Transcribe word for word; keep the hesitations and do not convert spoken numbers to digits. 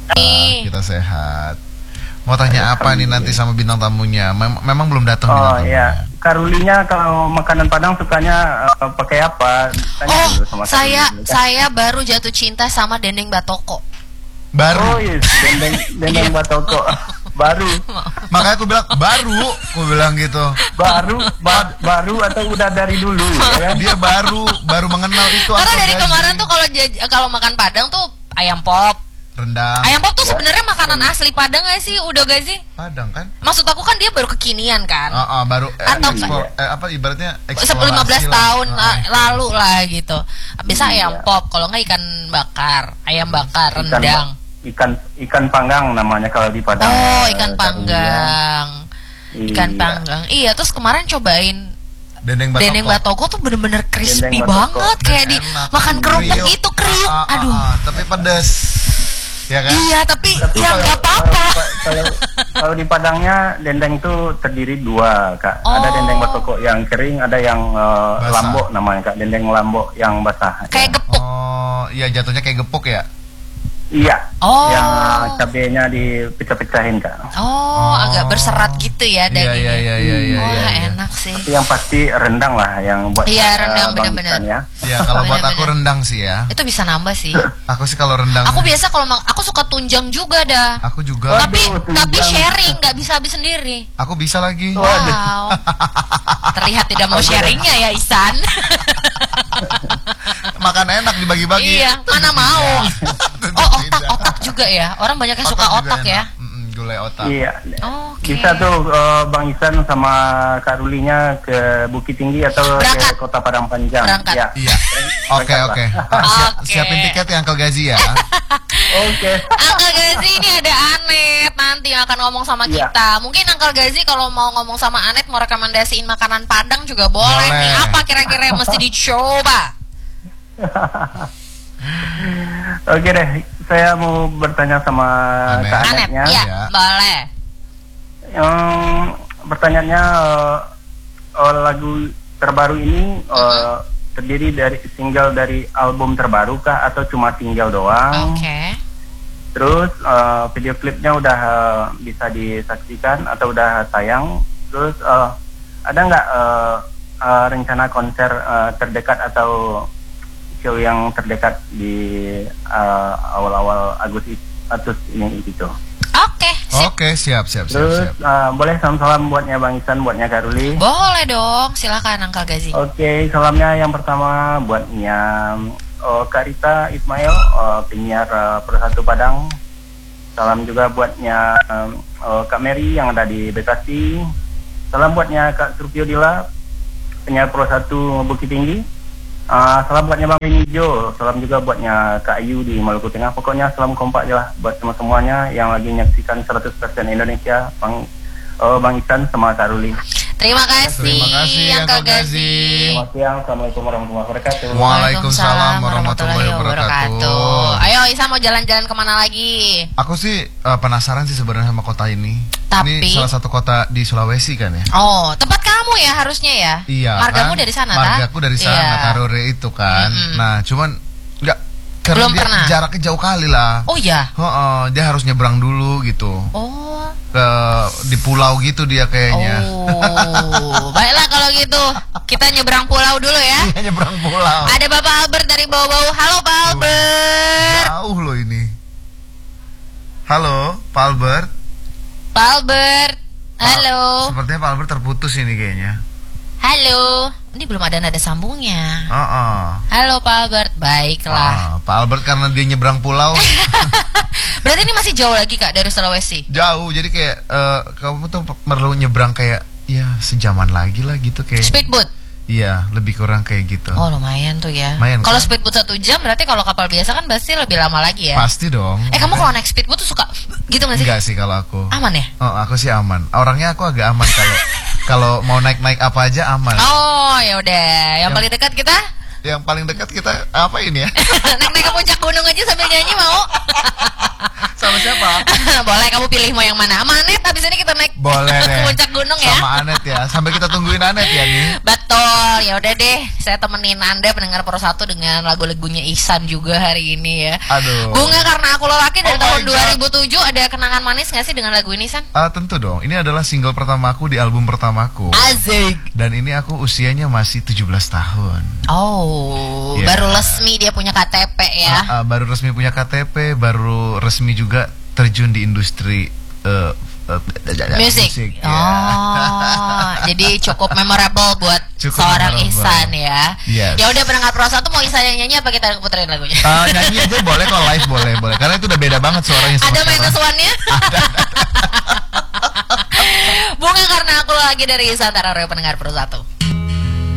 Ah, kita sehat. Mau tanya apa nih nanti sama bintang tamunya? Mem memang belum datang bintang Oh tamunya. iya, Karulinya kalau makanan Padang sukanya uh, pakai apa? Tanya Oh, dulu sama saya Karuli. saya baru jatuh cinta sama dendeng batoko. Baru. Oh iya, dendeng dendeng batoko. Baru, Makanya aku bilang baru, aku bilang gitu. baru, ba baru atau udah dari dulu ya kan? Dia baru, baru mengenal itu. Karena Uncle dari Gazi. kemarin tuh kalau jaj- kalau makan Padang tuh ayam pop. Rendang. Ayam pop tuh sebenarnya makanan asli Padang gak sih? Udah gak sih? Padang kan? Maksud aku kan dia baru kekinian kan. Ah, ah, baru eh, Atau- ekspor, eh, apa ibaratnya Sepuluh lima belas eksplorasi lah. tahun Ah, la- ah. lalu lah gitu. Bisa Iya. ayam pop, kalau nggak ikan bakar, ayam bakar, Ikan, rendang. ikan ikan panggang namanya kalau di Padang. Oh, Eh, ikan Karulinya. panggang. Ikan Iya. panggang. Iya, terus kemarin cobain Dendeng batoko. dendeng batoko tuh bener-bener crispy Dendeng batoko. banget, kayak di Enak. makan kerupuk Kriuk. itu kriuk. Ah, ah, Aduh. ah, tapi pedas. Ya kan? Iya, tapi, Tapi ya kalau- nggak apa-apa. Kalau, kalau, kalau di Padangnya dendeng itu terdiri dua, Kak. Ada Oh. dendeng batoko yang kering, ada yang uh, Basah. lambok namanya, Kak. Dendeng lambok yang basah. Kayak Ya. gepuk. Oh, iya jatuhnya kayak gepuk ya. Iya. Oh. Yang cabenya dipecah-pecahin, Kak. Oh, Oh. agak berserat gitu ya Iya, dagingnya. iya, iya, iya, iya, Wah, iya, iya. enak sih. Tapi yang pasti rendang lah yang buat Iya, uh, rendang Bang benar-benar. Isan ya. Iya, kalau buat aku Bener-bener. rendang sih ya. Itu bisa nambah sih. Aku sih kalau rendang. Aku biasa kalau ma- aku suka tunjang juga dah. Aku juga. Tapi Aduh, tapi tunjang. sharing, nggak bisa habis sendiri. Aku bisa lagi. Wow. Terlihat tidak mau sharingnya ya Isan. Makan enak dibagi-bagi. Iya, mana mau. Tentu Oh, otak, tidak. otak juga ya. Orang banyak yang suka juga otak ya. enak. Mm-mm, gulai otak. Iya. Oke. Bisa tuh uh, Bang Isan sama Kak Rulinya ke Bukit Tinggi atau Berangkat. ke Kota Padang Panjang. Berangkat. Ya. Iya. Oke, Berangkat oke. lah. Ah, siap- Oke. Siapin tiket ya Uncle Gazi ya. Oke. Uncle Gazi ini ada Anet nanti yang akan ngomong sama Iya. kita. Mungkin Uncle Gazi kalau mau ngomong sama Anet mau rekomendasiin makanan Padang juga boleh, Boleh. nih. Apa kira-kira yang mesti dicoba? Oke deh, saya mau bertanya sama Anet. Kak Anet, Anetnya. ya, Ya. boleh. Yang pertanyaannya eh, eh, lagu terbaru ini eh, terdiri dari single dari album terbaru kah atau cuma single doang? Oke. Terus eh, video klipnya udah eh, bisa disaksikan atau udah tayang? Terus eh, ada nggak eh, eh, rencana konser eh, terdekat atau show yang terdekat di eh, awal-awal Agustus Agustus ini gitu? Oke, sip. Oke, siap, siap, siap, Terus siap. eh, boleh salam-salam buatnya Bang Isan, buatnya Karuli. Boleh dong, silakan Uncle Gazi. Oke, salamnya yang pertama buatnya oh, Kak Rita Ismail, oh, penyiar uh, Persatu Padang. Salam juga buatnya um, oh, Kak Mary yang ada di Bekasi. Salam buatnya Kak Surpio Dila, penyiar Persatu Bukit Tinggi. Uh, salam buatnya Bang Benijo. Salam juga buatnya Kak Ayu di Maluku Tengah. Pokoknya salam kompak aja lah buat semua-semuanya yang lagi menyaksikan seratus persen Indonesia. Bang oh, Bang Isan sama Kak Ruli. Terima kasih, Terima kasih, Uncle Uncle Gazi. Gazi. Selamat siang, Assalamualaikum warahmatullahi wabarakatuh. Waalaikumsalam warahmatullahi wabarakatuh. Ayo Isa mau jalan-jalan kemana lagi? Aku sih eh, penasaran sih sebenarnya sama kota ini. Tapi- Ini salah satu kota di Sulawesi kan ya? Oh, tempat kamu ya harusnya ya? Iya. Margamu kan? dari sana, tak? Margaku dari sana, Iya. Karore itu kan. Mm-mm. Nah, cuman nggak karena Belum dia pernah. jaraknya jauh kali lah. Oh ya. Heeh, dia harus nyebrang dulu gitu. Oh. Ke di pulau gitu dia kayaknya. Oh. Baiklah kalau gitu. Kita nyebrang pulau dulu ya. Dia nyebrang pulau. Ada Bapak Albert dari bau-bau. Halo Pak Albert. Jauh loh ini. Halo, Pak Albert. Pak Albert. Halo. Sepertinya Pak Albert terputus ini kayaknya. Halo. Ini belum ada nada sambungnya. Heeh. Halo Pak Albert. Baiklah. Ah, Pak Albert karena dia nyebrang pulau Berarti ini masih jauh lagi Kak dari Sulawesi. jauh, jadi kayak eh, kamu tuh perlu nyebrang kayak ya sejaman lagi lah gitu kayak. Speedboat. Iya, lebih kurang kayak gitu. Oh lumayan tuh ya. Lumayan, Kalau kan? speedboat satu jam berarti kalau kapal biasa kan pasti lebih lama lagi ya. Pasti dong. Eh kamu kalau naik speedboat tuh suka gitu nggak sih? Enggak sih kalau aku. Aman ya? Oh, aku sih aman. Orangnya aku agak aman kalau kalau mau naik-naik apa aja aman. Oh ya udah. Yang Yang- paling dekat kita Yang paling dekat kita apa ini ya? naik-naik ke puncak gunung aja sambil nyanyi mau? Sama siapa siapa? Boleh kamu pilih mau yang mana? Sama Anet, habis ini kita naik Boleh ke deh. puncak gunung ya. Sama Anet ya. Sambil kita tungguin Anet ya nih. Betul, ya udah deh. Saya temenin Anda pendengar Pro satu dengan lagu-lagunya Ihsan juga hari ini ya. Aduh. Bunga Karena Aku Lelaki dari Oh my tahun God. dua ribu tujuh, ada kenangan manis nggak sih dengan lagu ini, San? Ah, tentu dong. Ini adalah single pertamaku di album pertamaku. Asik. Dan ini aku usianya masih tujuh belas tahun. Oh, Ya. baru resmi dia punya K T P ya. Ah, ah, baru resmi punya K T P, baru resmi juga terjun di industri eh, eh, Musik. ya. Oh, jadi cukup memorable buat Cukup seorang memorable. Ihsan ya. Yes. Ya udah pendengar Pro satu mau Ihsan yang nyanyi apa kita puterin lagunya? Ah, nyanyi aja boleh, kalau live boleh, boleh. Karena itu udah beda banget suaranya sama Ada sekarang. minus one-nya? Bunga Karena Aku Lagi dari Ihsan Tarareo pendengar Pro satu.